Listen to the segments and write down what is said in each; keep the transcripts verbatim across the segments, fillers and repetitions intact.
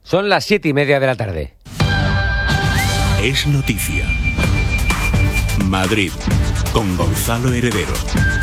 Son las siete y media de la tarde. Es noticia. Madrid, con Gonzalo Heredero.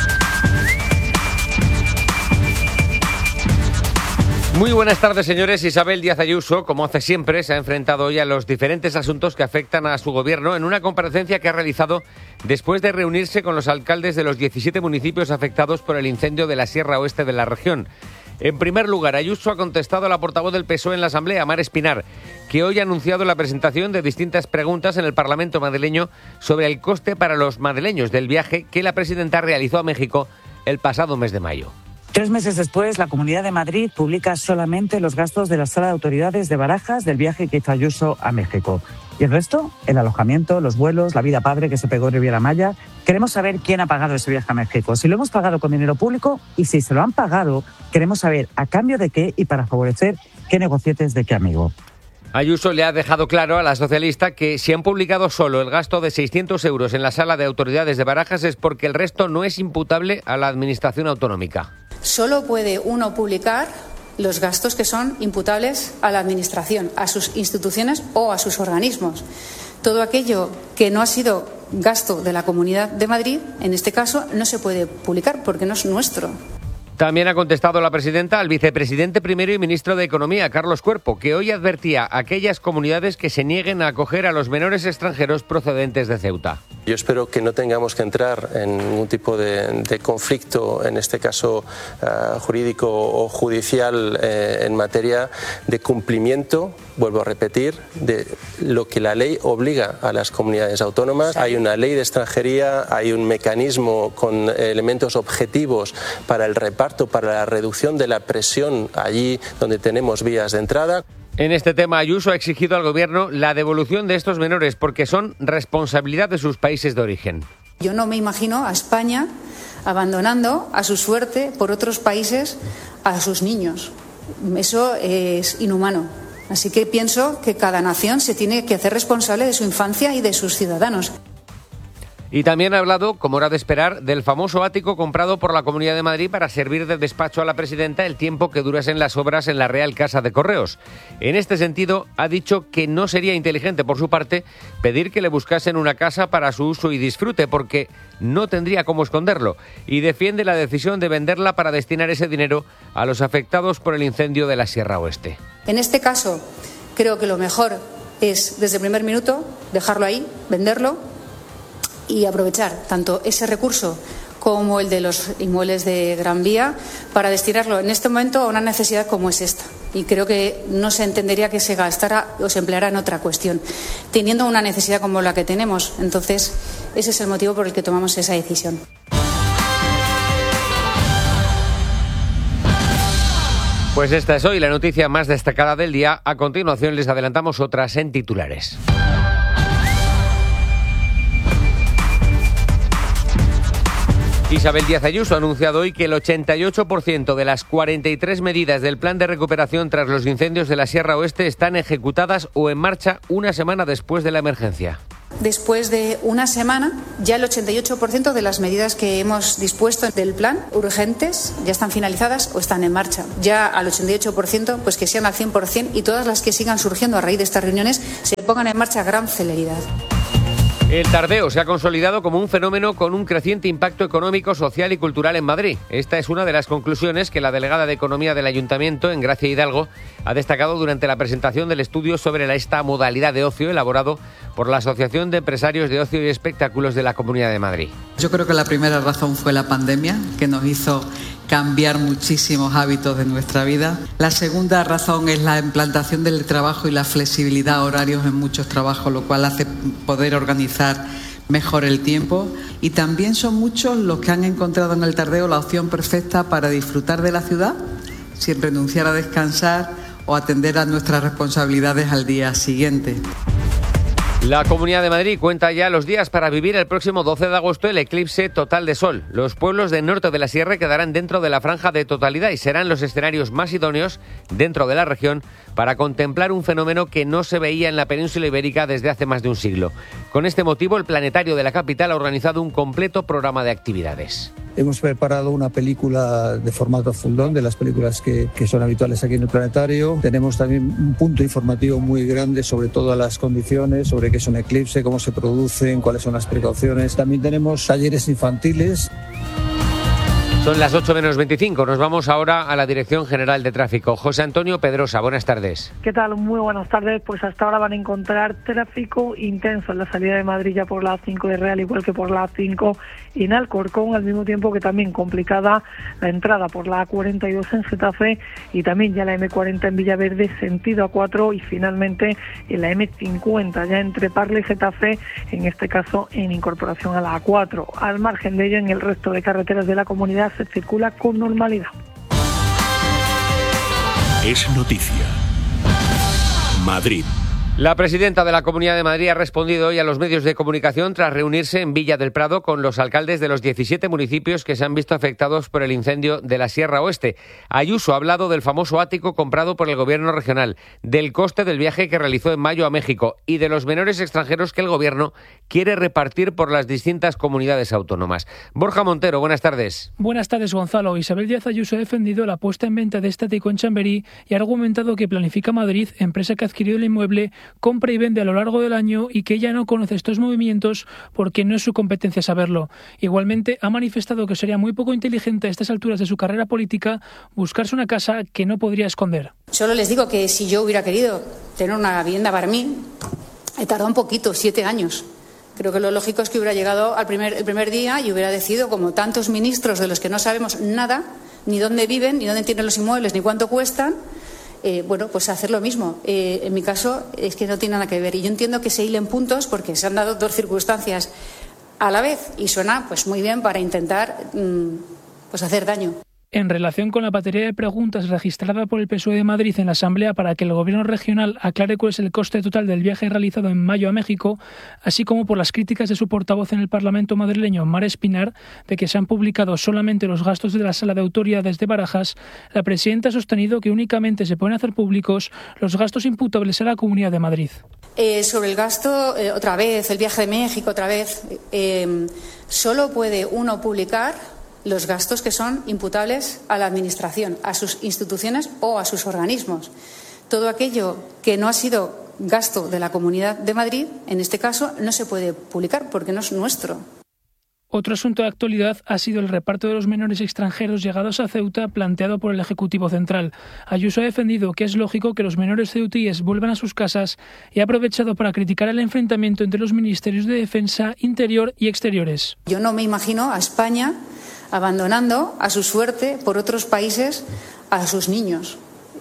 Muy buenas tardes, señores. Isabel Díaz Ayuso, como hace siempre, se ha enfrentado hoy a los diferentes asuntos que afectan a su gobierno en una comparecencia que ha realizado después de reunirse con los alcaldes de los diecisiete municipios afectados por el incendio de la Sierra Oeste de la región. En primer lugar, Ayuso ha contestado a la portavoz del P S O E en la Asamblea, Mar Espinar, que hoy ha anunciado la presentación de distintas preguntas en el Parlamento madrileño sobre el coste para los madrileños del viaje que la presidenta realizó a México el pasado mes de mayo. Tres meses después, la Comunidad de Madrid publica solamente los gastos de la Sala de Autoridades de Barajas del viaje que hizo Ayuso a México. ¿Y el resto? El alojamiento, los vuelos, la vida padre que se pegó en Riviera Maya. Queremos saber quién ha pagado ese viaje a México, si lo hemos pagado con dinero público y si se lo han pagado, queremos saber a cambio de qué y para favorecer qué negocietes de qué amigo. Ayuso le ha dejado claro a la socialista que si han publicado solo el gasto de seiscientos euros en la Sala de Autoridades de Barajas es porque el resto no es imputable a la Administración autonómica. Solo puede uno publicar los gastos que son imputables a la Administración, a sus instituciones o a sus organismos. Todo aquello que no ha sido gasto de la Comunidad de Madrid, en este caso, no se puede publicar porque no es nuestro. También ha contestado la presidenta al vicepresidente primero y ministro de Economía, Carlos Cuerpo, que hoy advertía a aquellas comunidades que se nieguen a acoger a los menores extranjeros procedentes de Ceuta. Yo espero que no tengamos que entrar en ningún tipo de, de conflicto, en este caso uh, jurídico o judicial, eh, en materia de cumplimiento, vuelvo a repetir, de lo que la ley obliga a las comunidades autónomas. Hay una ley de extranjería, hay un mecanismo con elementos objetivos para el reparto, para la reducción de la presión allí donde tenemos vías de entrada. En este tema, Ayuso ha exigido al Gobierno la devolución de estos menores porque son responsabilidad de sus países de origen. Yo no me imagino a España abandonando a su suerte por otros países a sus niños. Eso es inhumano. Así que pienso que cada nación se tiene que hacer responsable de su infancia y de sus ciudadanos. Y también ha hablado, como era de esperar, del famoso ático comprado por la Comunidad de Madrid para servir de despacho a la presidenta el tiempo que durasen las obras en la Real Casa de Correos. En este sentido, ha dicho que no sería inteligente por su parte pedir que le buscasen una casa para su uso y disfrute, porque no tendría cómo esconderlo, y defiende la decisión de venderla para destinar ese dinero a los afectados por el incendio de la Sierra Oeste. En este caso, creo que lo mejor es, desde el primer minuto, dejarlo ahí, venderlo, y aprovechar tanto ese recurso como el de los inmuebles de Gran Vía para destinarlo en este momento a una necesidad como es esta. Y creo que no se entendería que se gastara o se empleara en otra cuestión, teniendo una necesidad como la que tenemos. Entonces, ese es el motivo por el que tomamos esa decisión. Pues esta es hoy la noticia más destacada del día. A continuación les adelantamos otras en titulares. Isabel Díaz Ayuso ha anunciado hoy que el ochenta y ocho por ciento de las cuarenta y tres medidas del plan de recuperación tras los incendios de la Sierra Oeste están ejecutadas o en marcha una semana después de la emergencia. Después de una semana, ya el ochenta y ocho por ciento de las medidas que hemos dispuesto del plan urgentes ya están finalizadas o están en marcha. Ya al ochenta y ocho por ciento, pues que sean al cien por ciento, y todas las que sigan surgiendo a raíz de estas reuniones se pongan en marcha a gran celeridad. El tardeo se ha consolidado como un fenómeno con un creciente impacto económico, social y cultural en Madrid. Esta es una de las conclusiones que la delegada de Economía del Ayuntamiento, en Gracia Hidalgo, ha destacado durante la presentación del estudio sobre esta modalidad de ocio elaborado por la Asociación de Empresarios de Ocio y Espectáculos de la Comunidad de Madrid. Yo creo que la primera razón fue la pandemia, que nos hizo cambiar muchísimos hábitos de nuestra vida. La segunda razón es la implantación del trabajo y la flexibilidad de horarios en muchos trabajos, lo cual hace poder organizar mejor el tiempo. Y también son muchos los que han encontrado en el tardeo la opción perfecta para disfrutar de la ciudad sin renunciar a descansar o atender a nuestras responsabilidades al día siguiente. La Comunidad de Madrid cuenta ya los días para vivir el próximo doce de agosto el eclipse total de sol. Los pueblos del norte de la sierra quedarán dentro de la franja de totalidad y serán los escenarios más idóneos dentro de la región para contemplar un fenómeno que no se veía en la península ibérica desde hace más de un siglo. Con este motivo, el planetario de la capital ha organizado un completo programa de actividades. Hemos preparado una película de formato full-on, de las películas que, que son habituales aquí en el planetario. Tenemos también un punto informativo muy grande sobre todas las condiciones, sobre qué es un eclipse, cómo se producen, cuáles son las precauciones. También tenemos talleres infantiles. Son las ocho menos veinticinco. Nos vamos ahora a la Dirección General de Tráfico. José Antonio Pedrosa, buenas tardes. ¿Qué tal? Muy buenas tardes. Pues hasta ahora van a encontrar tráfico intenso en la salida de Madrid ya por la A cinco de Real, igual que por la A cinco en Alcorcón, al mismo tiempo que también complicada la entrada por la A cuarenta y dos en Getafe y también ya la eme cuarenta en Villaverde, sentido A cuatro, y finalmente en la eme cincuenta ya entre Parla y Getafe, en este caso en incorporación a la A cuatro. Al margen de ello, en el resto de carreteras de la comunidad se circula con normalidad. Es noticia. Madrid. La presidenta de la Comunidad de Madrid ha respondido hoy a los medios de comunicación tras reunirse en Villa del Prado con los alcaldes de los diecisiete municipios que se han visto afectados por el incendio de la Sierra Oeste. Ayuso ha hablado del famoso ático comprado por el gobierno regional, del coste del viaje que realizó en mayo a México y de los menores extranjeros que el gobierno quiere repartir por las distintas comunidades autónomas. Borja Montero, buenas tardes. Buenas tardes, Gonzalo. Isabel Díaz Ayuso ha defendido la puesta en venta de este ático en Chamberí y ha argumentado que Planifica Madrid, empresa que ha adquirido el inmueble, compra y vende a lo largo del año y que ella no conoce estos movimientos porque no es su competencia saberlo. Igualmente, ha manifestado que sería muy poco inteligente a estas alturas de su carrera política buscarse una casa que no podría esconder. Solo les digo que si yo hubiera querido tener una vivienda para mí, he tardado un poquito, siete años. Creo que lo lógico es que hubiera llegado al primer, el primer día y hubiera decidido, como tantos ministros de los que no sabemos nada, ni dónde viven, ni dónde tienen los inmuebles, ni cuánto cuestan, Eh, bueno, pues hacer lo mismo. Eh, en mi caso es que no tiene nada que ver. Y yo entiendo que se hilen puntos porque se han dado dos circunstancias a la vez y suena pues muy bien para intentar mmm, pues hacer daño. En relación con la batería de preguntas registrada por el P S O E de Madrid en la Asamblea para que el Gobierno regional aclare cuál es el coste total del viaje realizado en mayo a México, así como por las críticas de su portavoz en el Parlamento madrileño, Mar Espinar, de que se han publicado solamente los gastos de la Sala de Autoridades de Barajas, la presidenta ha sostenido que únicamente se pueden hacer públicos los gastos imputables a la Comunidad de Madrid. Eh, sobre el gasto, eh, otra vez, el viaje de México, otra vez, eh, solo puede uno publicar los gastos que son imputables a la Administración, a sus instituciones o a sus organismos. Todo aquello que no ha sido gasto de la Comunidad de Madrid, en este caso, no se puede publicar porque no es nuestro. Otro asunto de actualidad ha sido el reparto de los menores extranjeros llegados a Ceuta planteado por el Ejecutivo Central. Ayuso ha defendido que es lógico que los menores ceutíes vuelvan a sus casas y ha aprovechado para criticar el enfrentamiento entre los ministerios de Defensa, Interior y Exteriores. Yo no me imagino a España abandonando a su suerte por otros países a sus niños.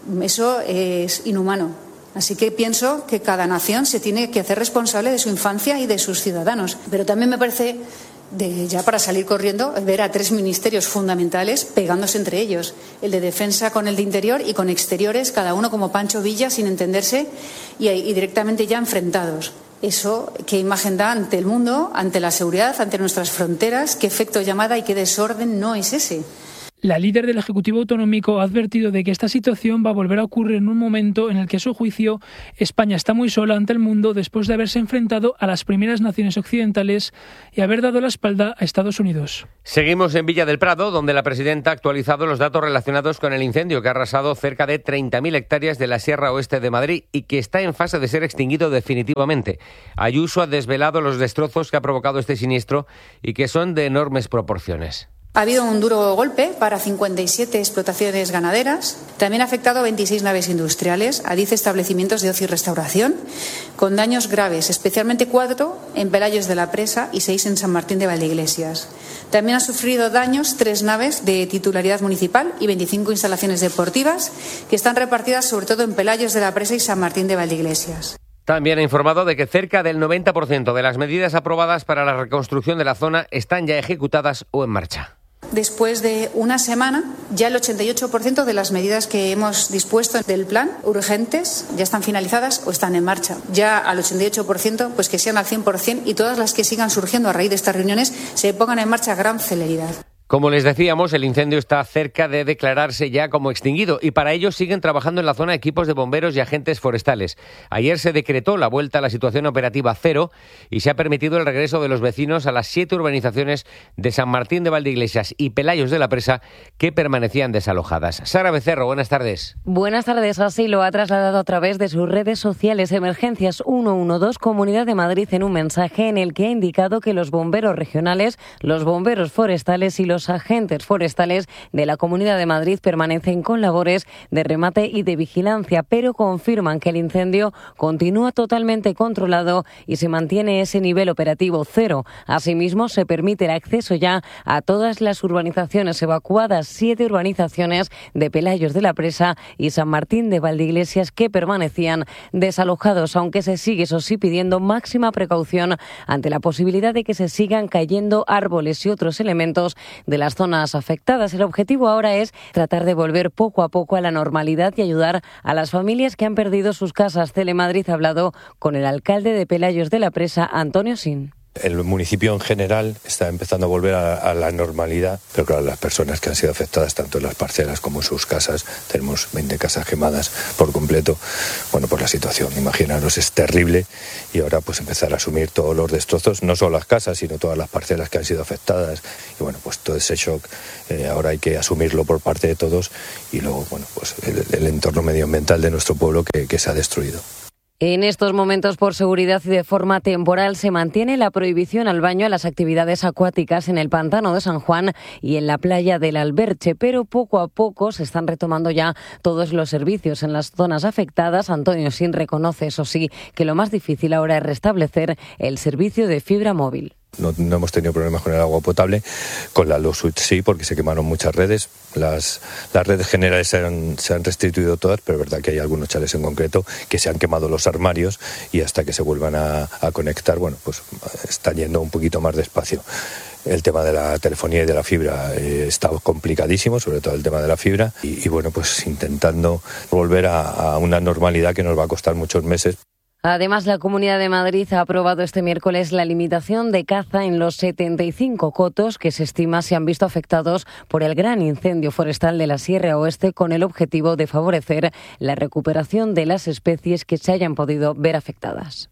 Eso es inhumano. Así que pienso que cada nación se tiene que hacer responsable de su infancia y de sus ciudadanos. Pero también me parece, de, ya para salir corriendo, ver a tres ministerios fundamentales pegándose entre ellos. El de Defensa con el de Interior y con Exteriores, cada uno como Pancho Villa, sin entenderse y, y directamente ya enfrentados. Eso, ¿qué imagen da ante el mundo, ante la seguridad, ante nuestras fronteras? ¿Qué efecto llamada y qué desorden no es ese? La líder del Ejecutivo Autonómico ha advertido de que esta situación va a volver a ocurrir en un momento en el que, a su juicio, España está muy sola ante el mundo después de haberse enfrentado a las primeras naciones occidentales y haber dado la espalda a Estados Unidos. Seguimos en Villa del Prado, donde la presidenta ha actualizado los datos relacionados con el incendio que ha arrasado cerca de treinta mil hectáreas de la Sierra Oeste de Madrid y que está en fase de ser extinguido definitivamente. Ayuso ha desvelado los destrozos que ha provocado este siniestro y que son de enormes proporciones. Ha habido un duro golpe para cincuenta y siete explotaciones ganaderas. También ha afectado a veintiséis naves industriales, a diez establecimientos de ocio y restauración, con daños graves, especialmente cuatro en Pelayos de la Presa y seis en San Martín de Valdeiglesias. También han sufrido daños tres naves de titularidad municipal y veinticinco instalaciones deportivas, que están repartidas sobre todo en Pelayos de la Presa y San Martín de Valdeiglesias. También ha informado de que cerca del noventa por ciento de las medidas aprobadas para la reconstrucción de la zona están ya ejecutadas o en marcha. Después de una semana, ya el ochenta y ocho por ciento de las medidas que hemos dispuesto del plan urgentes ya están finalizadas o están en marcha. Ya al ochenta y ocho por ciento, pues que sean al cien por ciento y todas las que sigan surgiendo a raíz de estas reuniones se pongan en marcha a gran celeridad. Como les decíamos, el incendio está cerca de declararse ya como extinguido y para ello siguen trabajando en la zona equipos de bomberos y agentes forestales. Ayer se decretó la vuelta a la situación operativa cero y se ha permitido el regreso de los vecinos a las siete urbanizaciones de San Martín de Valdeiglesias y Pelayos de la Presa que permanecían desalojadas. Sara Becerro, buenas tardes. Buenas tardes. Así lo ha trasladado a través de sus redes sociales Emergencias ciento doce Comunidad de Madrid en un mensaje en el que ha indicado que los bomberos regionales, los bomberos forestales y los Los agentes forestales de la Comunidad de Madrid permanecen con labores de remate y de vigilancia, pero confirman que el incendio continúa totalmente controlado y se mantiene ese nivel operativo cero. Asimismo, se permite el acceso ya a todas las urbanizaciones evacuadas, siete urbanizaciones de Pelayos de la Presa y San Martín de Valdeiglesias que permanecían desalojados, aunque se sigue, eso sí, pidiendo máxima precaución ante la posibilidad de que se sigan cayendo árboles y otros elementos de las zonas afectadas. El objetivo ahora es tratar de volver poco a poco a la normalidad y ayudar a las familias que han perdido sus casas. Telemadrid ha hablado con el alcalde de Pelayos de la Presa, Antonio Sin. El municipio en general está empezando a volver a, a la normalidad, pero claro, las personas que han sido afectadas tanto en las parcelas como en sus casas, tenemos veinte casas quemadas por completo, bueno, pues la situación, imaginaros, es terrible y ahora pues empezar a asumir todos los destrozos, no solo las casas, sino todas las parcelas que han sido afectadas y bueno, pues todo ese shock eh, ahora hay que asumirlo por parte de todos y luego, bueno, pues el, el entorno medioambiental de nuestro pueblo que, que se ha destruido. En estos momentos, por seguridad y de forma temporal, se mantiene la prohibición al baño a las actividades acuáticas en el pantano de San Juan y en la playa del Alberche, pero poco a poco se están retomando ya todos los servicios en las zonas afectadas. Antonio Sin reconoce, eso sí, que lo más difícil ahora es restablecer el servicio de fibra móvil. No, no hemos tenido problemas con el agua potable, con la luz sí, porque se quemaron muchas redes. Las, las redes generales se han, se han restituido todas, pero es verdad que hay algunos chales en concreto que se han quemado los armarios y hasta que se vuelvan a, a conectar, bueno, pues están yendo un poquito más despacio. El tema de la telefonía y de la fibra eh, está complicadísimo, sobre todo el tema de la fibra, y, y bueno, pues intentando volver a, a una normalidad que nos va a costar muchos meses. Además, la Comunidad de Madrid ha aprobado este miércoles la limitación de caza en los setenta y cinco cotos que se estima se han visto afectados por el gran incendio forestal de la Sierra Oeste, con el objetivo de favorecer la recuperación de las especies que se hayan podido ver afectadas.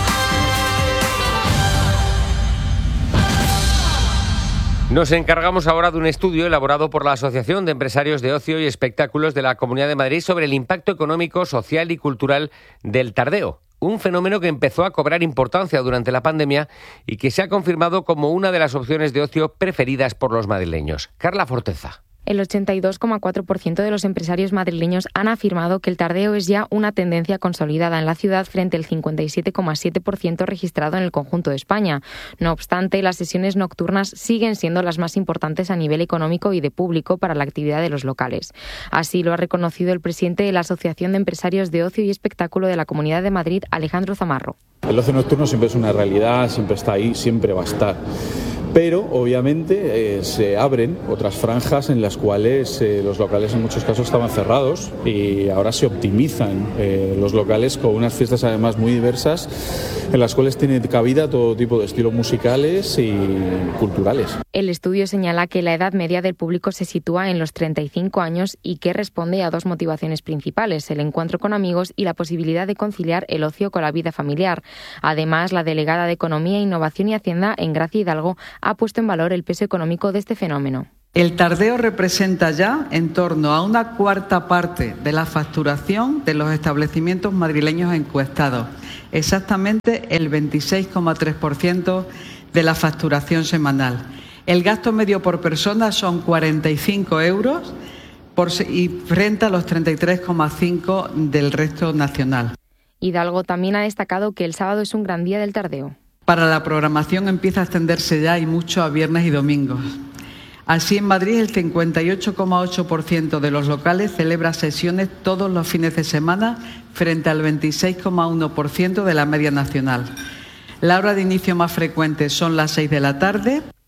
Nos encargamos ahora de un estudio elaborado por la Asociación de Empresarios de Ocio y Espectáculos de la Comunidad de Madrid sobre el impacto económico, social y cultural del tardeo. Un fenómeno que empezó a cobrar importancia durante la pandemia y que se ha confirmado como una de las opciones de ocio preferidas por los madrileños. Carla Forteza. El ochenta y dos coma cuatro por ciento de los empresarios madrileños han afirmado que el tardeo es ya una tendencia consolidada en la ciudad frente al cincuenta y siete coma siete por ciento registrado en el conjunto de España. No obstante, las sesiones nocturnas siguen siendo las más importantes a nivel económico y de público para la actividad de los locales. Así lo ha reconocido el presidente de la Asociación de Empresarios de Ocio y Espectáculo de la Comunidad de Madrid, Alejandro Zamarro. El ocio nocturno siempre es una realidad, siempre está ahí, siempre va a estar. Pero, obviamente, eh, se abren otras franjas en las cuales eh, los locales en muchos casos estaban cerrados y ahora se optimizan eh, los locales con unas fiestas además muy diversas en las cuales tiene cabida todo tipo de estilos musicales y culturales. El estudio señala que la edad media del público se sitúa en los treinta y cinco años y que responde a dos motivaciones principales: el encuentro con amigos y la posibilidad de conciliar el ocio con la vida familiar. Además, la delegada de Economía, Innovación y Hacienda en Gracia Hidalgo ha puesto en valor el peso económico de este fenómeno. El tardeo representa ya en torno a una cuarta parte de la facturación de los establecimientos madrileños encuestados, exactamente el veintiséis coma tres por ciento de la facturación semanal. El gasto medio por persona son cuarenta y cinco euros por, y frente a los treinta y tres coma cinco del resto nacional. Hidalgo también ha destacado que el sábado es un gran día del tardeo. Para la programación empieza a extenderse ya y mucho a viernes y domingos. Así, en Madrid el cincuenta y ocho coma ocho por ciento de los locales celebra sesiones todos los fines de semana frente al veintiséis coma uno por ciento de la media nacional. La hora de inicio más frecuente son las seis de la tarde.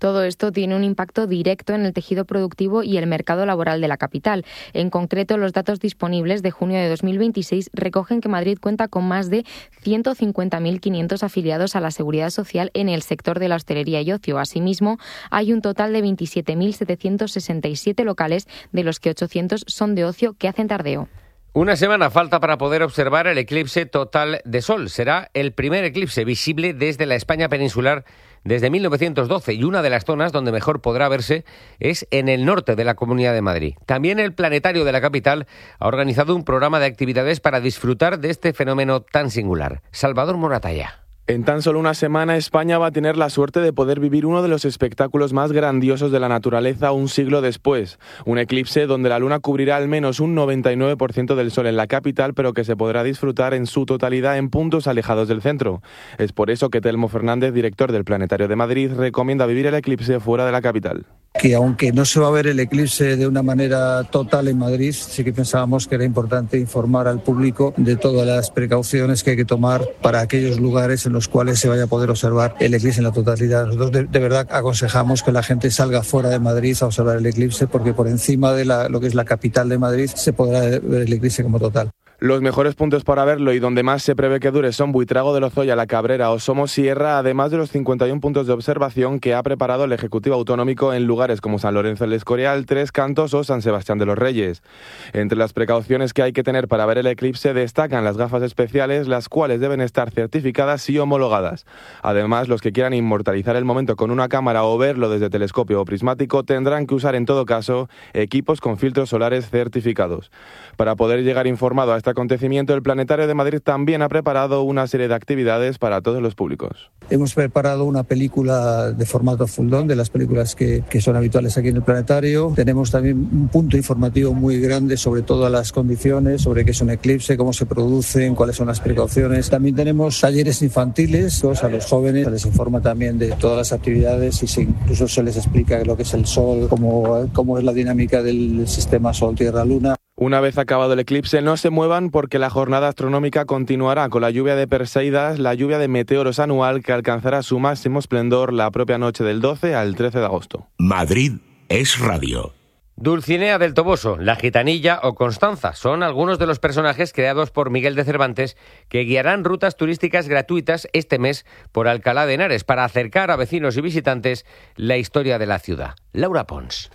Todo esto tiene un impacto directo en el tejido productivo y el mercado laboral de la capital. En concreto, los datos disponibles de junio de dos mil veintiséis recogen que Madrid cuenta con más de ciento cincuenta mil quinientos afiliados a la Seguridad Social en el sector de la hostelería y ocio. Asimismo, hay un total de veintisiete mil setecientos sesenta y siete locales, de los que ochocientos son de ocio, que hacen tardeo. Una semana falta para poder observar el eclipse total de Sol. Será el primer eclipse visible desde la España peninsular desde mil novecientos doce, y una de las zonas donde mejor podrá verse es en el norte de la Comunidad de Madrid. También el Planetario de la capital ha organizado un programa de actividades para disfrutar de este fenómeno tan singular. Salvador Moratalla. En tan solo una semana, España va a tener la suerte de poder vivir uno de los espectáculos más grandiosos de la naturaleza un siglo después. Un eclipse donde la luna cubrirá al menos un noventa y nueve por ciento del sol en la capital, pero que se podrá disfrutar en su totalidad en puntos alejados del centro. Es por eso que Telmo Fernández, director del Planetario de Madrid, recomienda vivir el eclipse fuera de la capital. Que aunque no se va a ver el eclipse de una manera total en Madrid, sí que pensábamos que era importante informar al público de todas las precauciones que hay que tomar para aquellos lugares en los cuales se vaya a poder observar el eclipse en la totalidad. Nosotros de, de verdad aconsejamos que la gente salga fuera de Madrid a observar el eclipse, porque por encima de la, lo que es la capital de Madrid se podrá ver el eclipse como total. Los mejores puntos para verlo y donde más se prevé que dure son Buitrago de Lozoya, La Cabrera o Somosierra, además de los cincuenta y uno puntos de observación que ha preparado el Ejecutivo Autonómico en lugares como San Lorenzo del Escorial, Tres Cantos o San Sebastián de los Reyes. Entre las precauciones que hay que tener para ver el eclipse destacan las gafas especiales, las cuales deben estar certificadas y homologadas. Además, los que quieran inmortalizar el momento con una cámara o verlo desde telescopio o prismático tendrán que usar en todo caso equipos con filtros solares certificados. Para poder llegar informado a esta acontecimiento, el Planetario de Madrid también ha preparado una serie de actividades para todos los públicos. Hemos preparado una película de formato full-on, de las películas que, que son habituales aquí en el Planetario. Tenemos también un punto informativo muy grande sobre todas las condiciones, sobre qué es un eclipse, cómo se producen, cuáles son las precauciones. También tenemos talleres infantiles, a los jóvenes se les informa también de todas las actividades y se, incluso se les explica lo que es el sol, cómo, cómo es la dinámica del sistema Sol-Tierra-Luna. Una vez acabado el eclipse, no se muevan porque la jornada astronómica continuará con la lluvia de Perseidas, la lluvia de meteoros anual que alcanzará su máximo esplendor la propia noche del doce al trece de agosto. Madrid es radio. Dulcinea del Toboso, La Gitanilla o Constanza son algunos de los personajes creados por Miguel de Cervantes que guiarán rutas turísticas gratuitas este mes por Alcalá de Henares para acercar a vecinos y visitantes la historia de la ciudad. Laura Pons.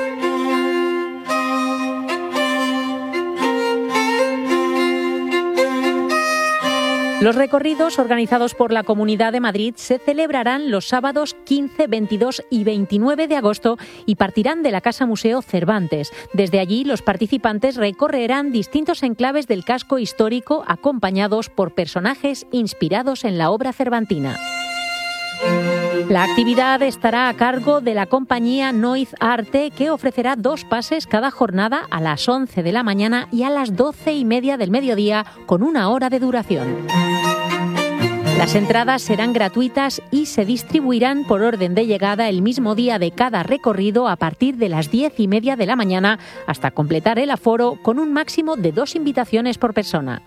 Los recorridos organizados por la Comunidad de Madrid se celebrarán los sábados quince, veintidós y veintinueve de agosto y partirán de la Casa Museo Cervantes. Desde allí, los participantes recorrerán distintos enclaves del casco histórico acompañados por personajes inspirados en la obra cervantina. La actividad estará a cargo de la compañía Noiz Arte, que ofrecerá dos pases cada jornada a las once de la mañana y a las doce y media del mediodía, con una hora de duración. Las entradas serán gratuitas y se distribuirán por orden de llegada el mismo día de cada recorrido a partir de las diez y media de la mañana hasta completar el aforo con un máximo de dos invitaciones por persona.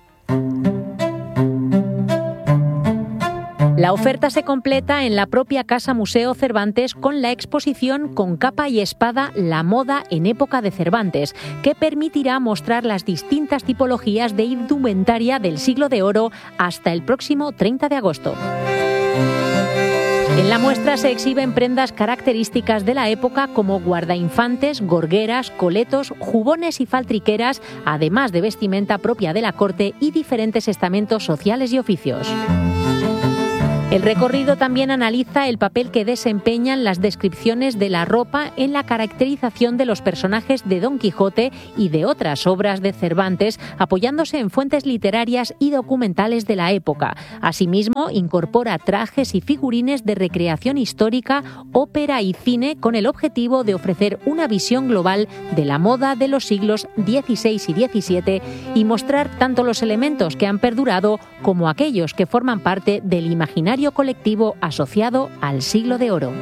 La oferta se completa en la propia Casa Museo Cervantes con la exposición Con capa y espada, la moda en época de Cervantes, que permitirá mostrar las distintas tipologías de indumentaria del siglo de oro hasta el próximo treinta de agosto. En la muestra se exhiben prendas características de la época como guardainfantes, gorgueras, coletos, jubones y faltriqueras, además de vestimenta propia de la corte y diferentes estamentos sociales y oficios. El recorrido también analiza el papel que desempeñan las descripciones de la ropa en la caracterización de los personajes de Don Quijote y de otras obras de Cervantes, apoyándose en fuentes literarias y documentales de la época. Asimismo, incorpora trajes y figurines de recreación histórica, ópera y cine, con el objetivo de ofrecer una visión global de la moda de los siglos dieciséis y diecisiete y mostrar tanto los elementos que han perdurado como aquellos que forman parte del imaginario colectivo asociado al siglo de oro.